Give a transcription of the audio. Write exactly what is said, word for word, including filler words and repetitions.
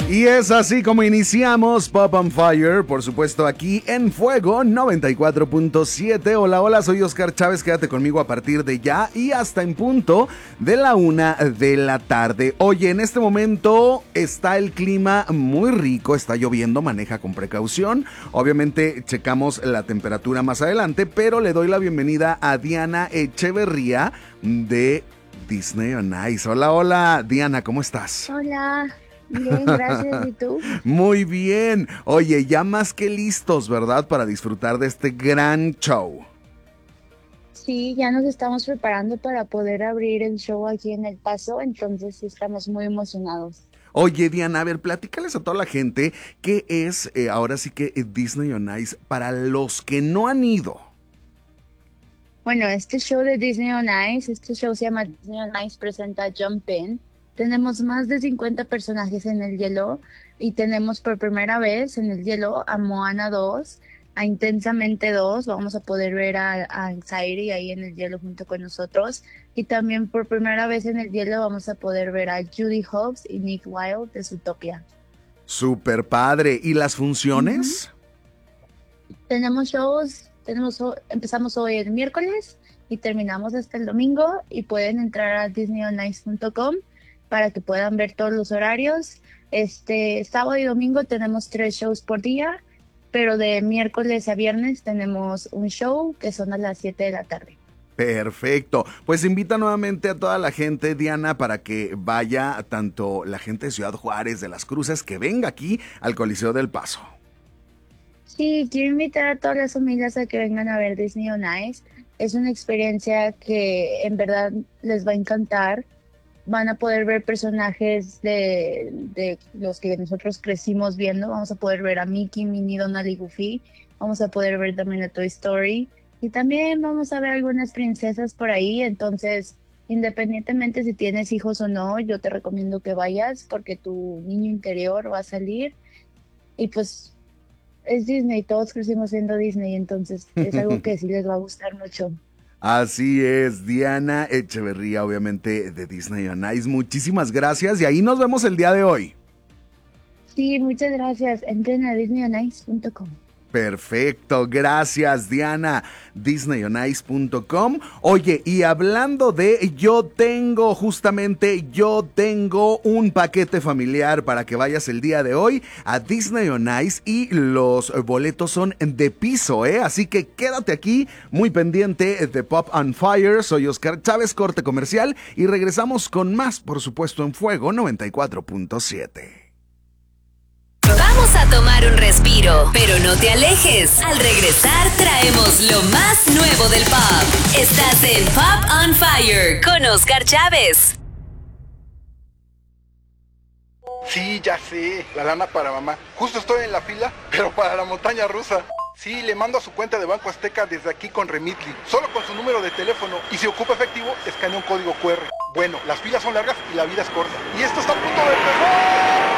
Y es así como iniciamos Pop on Fire, por supuesto aquí en Fuego noventa y cuatro punto siete. Hola, hola, soy Oscar Chávez, quédate conmigo a partir de ya y hasta en punto de la una de la tarde. Oye, en este momento está el clima muy rico, está lloviendo, maneja con precaución. Obviamente checamos la temperatura más adelante, pero le doy la bienvenida a Diana Echeverría de Disney on Ice. Hola, hola, Diana, ¿cómo estás? Hola, bien, gracias. ¿Y tú? Muy bien. Oye, ya más que listos, ¿verdad? Para disfrutar de este gran show. Sí, ya nos estamos preparando para poder abrir el show aquí en El Paso, entonces sí estamos muy emocionados. Oye, Diana, a ver, platícales a toda la gente qué es eh, ahora sí que eh, Disney on Ice para los que no han ido. Bueno, este show de Disney on Ice, este show se llama Disney on Ice presenta Jump In. Tenemos más de cincuenta personajes en el hielo y tenemos por primera vez en el hielo a Moana dos, a Intensamente dos. Vamos a poder ver a, a Anxiety ahí en el hielo junto con nosotros. Y también por primera vez en el hielo vamos a poder ver a Judy Hopps y Nick Wilde de Zootopia. Súper padre. ¿Y las Ujú. funciones? Tenemos shows, tenemos, ho- empezamos hoy el miércoles y terminamos hasta el domingo y pueden entrar a disney on ice punto com para que puedan ver todos los horarios. Este sábado y domingo tenemos tres shows por día, pero de miércoles a viernes tenemos un show que son a las siete de la tarde. Perfecto. Pues invita nuevamente a toda la gente, Diana, para que vaya tanto la gente de Ciudad Juárez, de Las Cruces, que venga aquí al Coliseo del Paso. Sí, quiero invitar a todas las familias a que vengan a ver Disney on Ice. Es una experiencia que en verdad les va a encantar. Van a poder ver personajes de, de los que nosotros crecimos viendo. Vamos a poder ver a Mickey, Minnie, Donald y Goofy. Vamos a poder ver también a Toy Story. Y también vamos a ver algunas princesas por ahí. Entonces, independientemente si tienes hijos o no, yo te recomiendo que vayas porque tu niño interior va a salir. Y pues es Disney, todos crecimos viendo Disney, entonces es algo que sí les va a gustar mucho. Así es, Diana Echeverría, obviamente de Disney on Ice. Muchísimas gracias y ahí nos vemos el día de hoy. Sí, muchas gracias. Entren a disney on ice punto com. Perfecto, gracias Diana, disney on ice punto com. Oye, y hablando de yo tengo, justamente yo tengo un paquete familiar para que vayas el día de hoy a Disney on Ice y los boletos son de piso, ¿eh? Así que quédate aquí, muy pendiente de Pop on Fire. Soy Oscar Chávez, corte comercial y regresamos con más, por supuesto, en Fuego noventa y cuatro punto siete. Vamos a tomar un respiro, pero no te alejes. Al regresar traemos lo más nuevo del pop. Estás en Pop on Fire con Oscar Chávez. Sí, ya sé, la lana para mamá. Justo estoy en la fila, pero para la montaña rusa. Sí, le mando a su cuenta de Banco Azteca desde aquí con Remitly, solo con su número de teléfono, y si ocupa efectivo, escanea un código Q R. Bueno, las filas son largas y la vida es corta. Y esto está a punto de empezar.